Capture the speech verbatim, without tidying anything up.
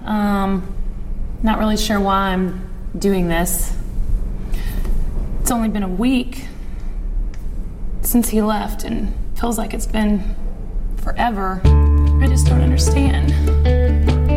Um, not really sure why I'm doing this. It's only been a week since he left and feels like it's been forever. I just don't understand.